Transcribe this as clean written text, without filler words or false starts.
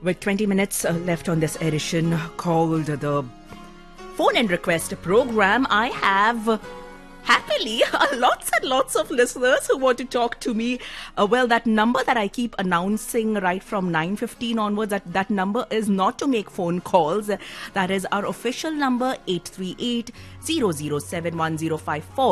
With 20 minutes left on this edition called the Phone and Request program, I have happily lots and lots of listeners who want to talk to me. Well, that number that I keep announcing right from 9:15 onwards, that number is not to make phone calls. That is our official number, 838-007-1054.